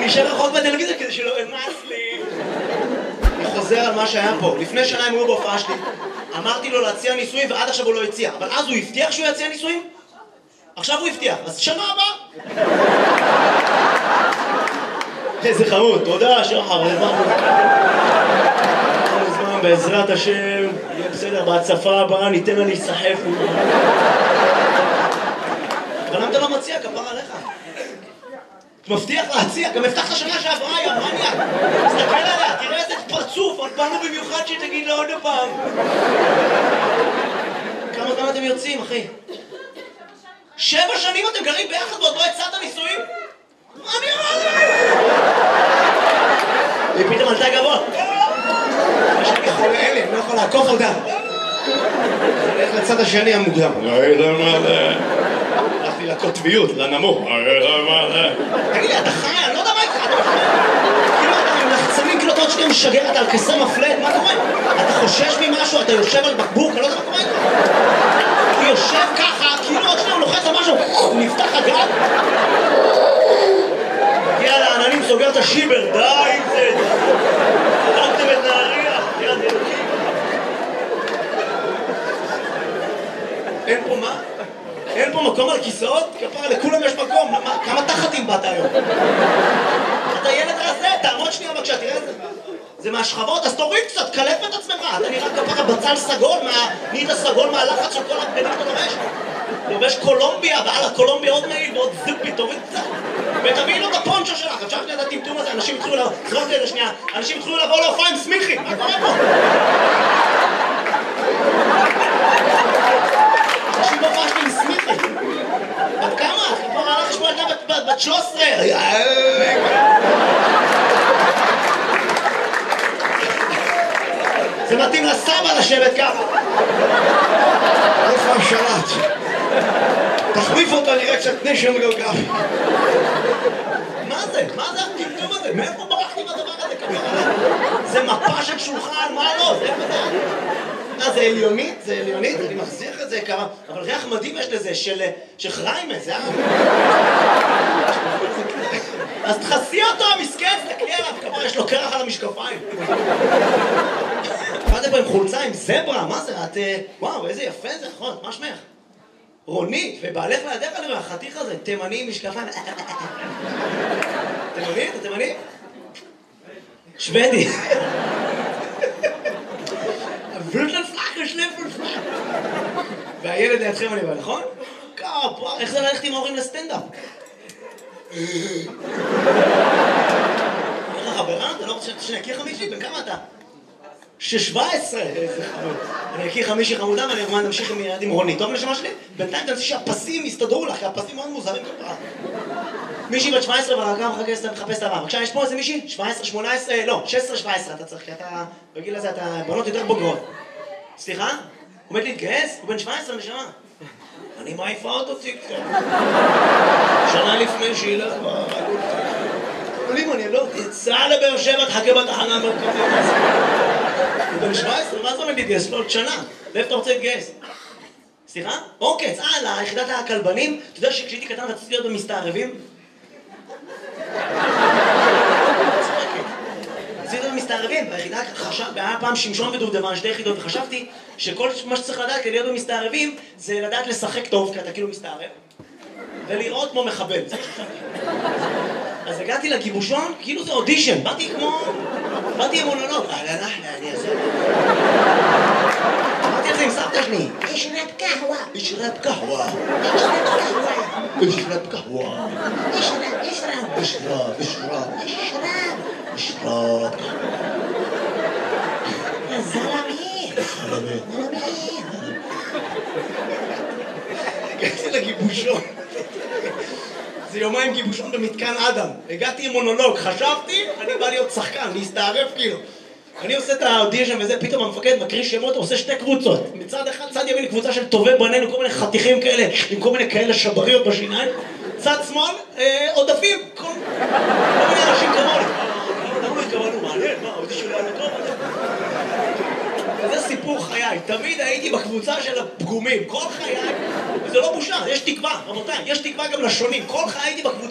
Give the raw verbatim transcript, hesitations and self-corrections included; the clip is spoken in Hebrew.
אני אשאר רחוק בטלוויזיה כדי שלא אמאס לי. אני חוזר על מה שהיה פה. לפני שנה הם היו בהופעה שלי. אמרתי לו להציע נישואים ועד עכשיו הוא לא הציע. אבל אז הוא הבטיח שהוא יציע נישואים? עכשיו הוא הבטיח. אז שנה הבאה. איזה חמוד. תודה, שחר. בעזרת השם, יהיה בסדר, בהצפה הבאה ניתן לה להיסחף. אבל למה אתה לא מציע? כפר עליך. אתה מבטיח להציע, גם הבטחת שנה שעברה, יא מניאק. תסתכל עליה, תראה איזה פרצוף, עוד באנו במיוחד שתגיד לה עוד הפעם. כמה זמן אתם יוצאים, אחי? שבע שנים אתם גרים ביחד ועוד לא הצעת נישואים? מה אני אמרתי? היא פתאום עלתה גבוה. אני חולה אלה, אני לא יכול לעקוף אותה. אני הולך לצד השני המוקדם. הלכתי לקוטביות, לנמוך. תגיד לי, אתה חי? אני לא יודע מה איתך. כאילו אתה עם לחצנים, כאילו אתה עוד שנייה משגרת על כסר מפלט, מה קורה? אתה חושש ממשהו, אתה יושב על בקבוק, אני לא יודע מה קורה איתך. הוא יושב ככה, כאילו עוד שנייה הוא לוחץ על משהו, נפתח הגג. מגיע לעננים, סוגר את השיבר, די עם זה. הרגתם את נהריה, יד אלוקים. אין פה מה? אין פה מקום על כיסאות? כפרה, לכולם יש מקום. כמה תחתים באת היום? אתה ילד רזה, תעמוד שנייה בבקשה, תראה את זה. זה מהשכבות, אז תוריד קצת, קלף את עצמך. אתה נראה כפרה בצל סגול, נהיית הסגול מהלחץ של כל הבגדים אתה לובש. לובש קולומביה, ועל הקולומביה עוד מעיל ועוד זופי, תוריד קצת. ותביאי לו את הפונצ'ו שלך. עכשיו שנייה את הטמטום הזה, אנשים התחילו לבוא, זרוק לי את השנייה, אנשים התחילו לבוא להופעה עם סמיכי. מה קורה פה? אנשים בהופעה שלי עם סמיכי. בת כמה? כבר הלך לשמוע ילדה בת שלוש עשרה. זה מתאים לסבא לשבת ככה. איפה השלט? תחליף אותה נראה קצת נשם גלגל. מה זה? מה זה הטמטום הזה? מאיפה ברחתי מהדבר הזה ככה? זה מפה של שולחן, מה לא? זה איפה זה? אה, זה עליונית? זה עליונית? אני מחזיר את זה כמה... אבל ריח מדהים יש לזה, של חריימה, זה... אז תחסי אותו, המסכן, תקלי עליו, כמה יש לו קרח על המשקפיים. מה זה פה עם חולצה, עם זברה? מה זה? את... וואו, איזה יפה זה, נכון? מה שמך? רונית, ובעלך לידך עליו, החתיך הזה, תימני עם משקפיים. תימני? אתה תימני? שוודי. והילד לידכם אני בא, נכון? כפה, איך זה ללכת עם ההורים לסטנדאפ? איך החברה? אתה לא רוצה שאני אכיר חמישי? בן כמה אתה? שש-שבע עשרה! איזה חמוד. אני אכיר חמישי חמודה ואני אגמר נמשיך עם ילד עם רונית. טוב לשמה שלי? בינתיים תנסי שהפסים יסתדרו לך, כי הפסים מאוד מוזרים כפרה. מישהי בת שבע עשרה והרגע מחפש את הבא. בבקשה, יש פה איזה מישהי? שבע עשרה, שמונה עשרה, לא, שש עשרה, שבע עשרה אתה צריך, כי אתה... בגיל הזה אתה בנות יותר בוגרות. סליחה? הוא עומד להתגייס? הוא בן שבע עשרה נשמה. אני מעיפה אותו ציקצה. שנה לפני שילך ברגול. אבל אם אני לא... תצא לבאר שבע, תחכה בתחנה המרכזית. הוא בן שבע עשרה, מה זה עומד להתגייס? לא, עוד שנה. ואיפה אתה רוצה להתגייס? סליחה? אוקיי, צאה, ליחידת הכלבנים. אתה יודע שכשהייתי קטן רציתי להיות במסתערבים? רציתי להיות במסתערבים. ביחידה היה פעם שמשון ודובדבן, שתי יחידות, וחשבתי שכל מה שצריך לדעת כדי להיות במסתערבים זה לדעת לשחק טוב, כי אתה כאילו מסתערב, ולראות כמו מחבל. אז הגעתי לגיבושון, כאילו זה אודישן, באתי כמו... באתי עם מונולוג. אהלן אחלה, אני אעשה. אמרתי על זה עם סבתא שלי. אשרב קהווה. אשרב קהווה. אשרב קהווה. אשרב קהווה. אשרב, אשרב. אשרב, אשרב. אשרב. אשרב. זלמי. זלמי. זלמי. הגעתי לגיבושון. זה יומיים גיבושון במתקן אדם. הגעתי עם מונולוג, חשבתי, אני בא להיות שחקן, להסתערף כאילו. אני עושה את האודישן וזה, פתאום המפקד מקריא שמות, עושה שתי קבוצות. מצד אחד, צד ימין קבוצה של טובי בנינו, כל מיני חתיכים כאלה, עם כל מיני כאלה שבריות בשיניים. צד שמאל, עודפים, כל מיני אנשים כמוני. למה לא התכוונו? מעניין, מה, האודישן לא היה טוב? וזה סיפור חיי, תמיד הייתי בקבוצה של הפגומים, כל חיי, וזה לא בושה, יש תקווה, רבותיי, יש תקווה גם לשונים, כל חיי הייתי בקבוצה